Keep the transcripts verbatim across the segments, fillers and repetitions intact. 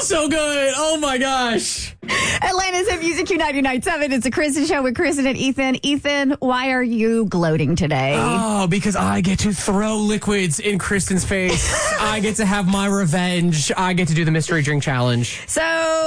smells so good. Oh, my gosh. Atlanta's Hit Music Q ninety-nine point seven. It's a Kristen show with Kristen and Ethan. Ethan, why are you gloating today? Oh, because I get to throw liquids in Kristen's face. I get to have my revenge. I get to do the mystery drink challenge. So,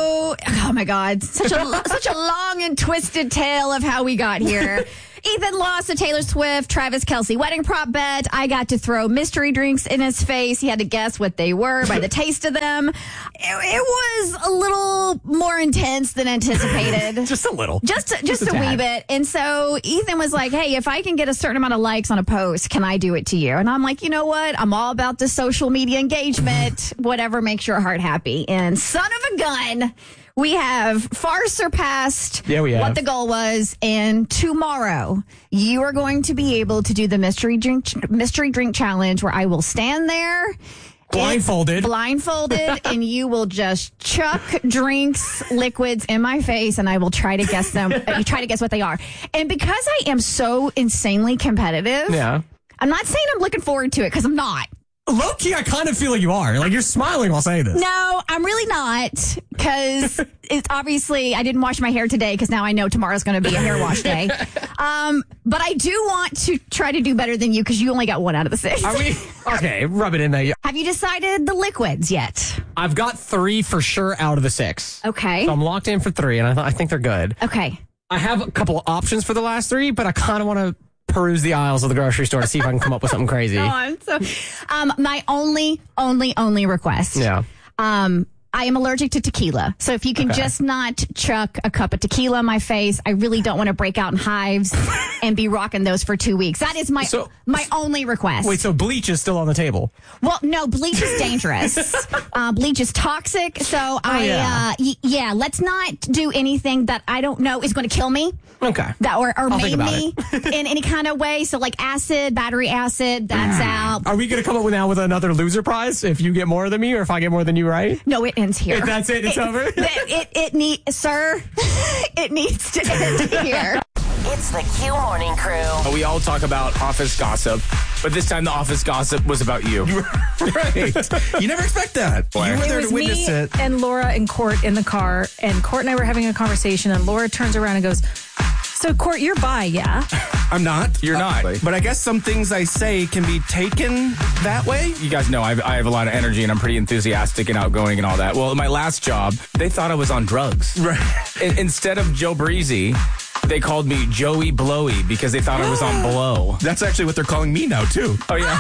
oh my God, such a such a long and twisted tale of how we got here. Ethan lost a Taylor Swift, Travis Kelce wedding prop bet. I got to throw mystery drinks in his face. He had to guess what they were by the taste of them. It, it was a little more intense than anticipated. Just a little. Just, just, just a, a wee bit. And so Ethan was like, hey, if I can get a certain amount of likes on a post, can I do it to you? And I'm like, you know what? I'm all about the social media engagement. Whatever makes your heart happy. And son of a gun, we have far surpassed yeah, we have. what the goal was, and tomorrow you are going to be able to do the mystery drink mystery drink challenge, where I will stand there blindfolded, blindfolded, and you will just chuck drinks, liquids in my face, and I will try to guess them. You try to guess what they are, and because I am so insanely competitive, yeah, I'm not saying I'm looking forward to it because I'm not. Low key, I kind of feel like you are. Like, you're smiling while saying this. No, I'm really not, because it's obviously, I didn't wash my hair today because now I know tomorrow's going to be a hair wash day. Um, but I do want to try to do better than you because you only got one out of the six. Are we? Okay, rub it in there. Have you decided the liquids yet? I've got three for sure out of the six. Okay. So I'm locked in for three, and I, th- I think they're good. Okay. I have a couple of options for the last three, but I kind of want to peruse the aisles of the grocery store to see if I can come up with something crazy. Go on. So, um, my only, only, only request. Yeah. Um, I am allergic to tequila. So if you can Okay. just not chuck a cup of tequila in my face, I really don't want to break out in hives and be rocking those for two weeks. That is my So- my only request. Wait, so bleach is still on the table? Well, no, bleach is dangerous. uh, bleach is toxic. So I, yeah. uh, y- yeah, let's not do anything that I don't know is going to kill me. Okay. That or, or I'll think maim about me in any kind of way. So like acid, battery acid, that's out. Are we going to come up with now with another loser prize if you get more than me or if I get more than you, right? No, it ends here. If that's it, it's over? It, it, it need, sir, it needs to end here. It's the Q Morning Crew. We all talk about office gossip, but this time the office gossip was about you. Right. You never expect that. You were It there was to witness me it. and Laura and Court in the car, and Court and I were having a conversation, and Laura turns around and goes, so Court, you're bi, yeah? I'm not. You're not. But I guess some things I say can be taken that way. You guys know I've, I have a lot of energy and I'm pretty enthusiastic and outgoing and all that. Well, my last job, they thought I was on drugs. Right. In, instead of Joe Breezy, they called me Joey Blowy because they thought I was on blow. That's actually what they're calling me now, too. Oh, yeah.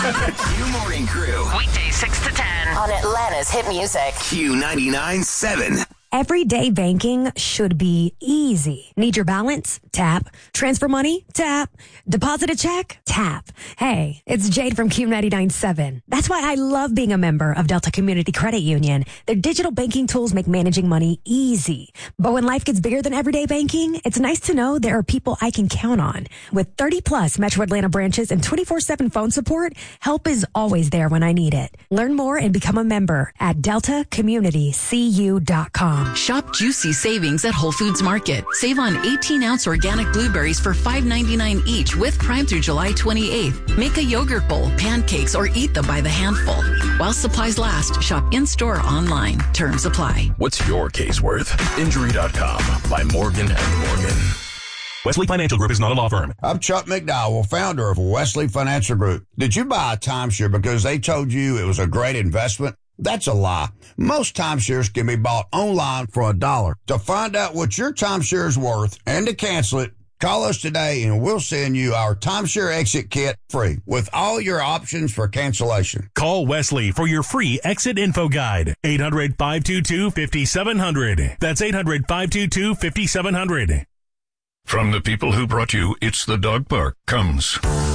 Q Morning Crew. Weekdays six to ten on Atlanta's Hit Music. Q ninety-nine point seven. Everyday banking should be easy. Need your balance? Tap. Transfer money? Tap. Deposit a check? Tap. Hey, it's Jade from Q ninety-nine point seven. That's why I love being a member of Delta Community Credit Union. Their digital banking tools make managing money easy. But when life gets bigger than everyday banking, it's nice to know there are people I can count on. With thirty plus Metro Atlanta branches and twenty-four seven phone support, help is always there when I need it. Learn more and become a member at delta community c u dot com. Shop juicy savings at Whole Foods Market. Save on eighteen ounce organic blueberries for five ninety-nine each with Prime through July twenty-eighth. Make a yogurt bowl, pancakes, or eat them by the handful. While supplies last, shop in-store or online. Terms apply. What's your case worth? Injury dot com by Morgan and Morgan. Wesley Financial Group is not a law firm. I'm Chuck McDowell, founder of Wesley Financial Group. Did you buy a timeshare because they told you it was a great investment? That's a lie. Most timeshares can be bought online for a dollar. To find out what your timeshare is worth and to cancel it, call us today and we'll send you our timeshare exit kit free with all your options for cancellation. Call Wesley for your free exit info guide. eight hundred, five two two, five seven zero zero. That's eight hundred, five two two, five seven zero zero. From the people who brought you It's the Dog Park comes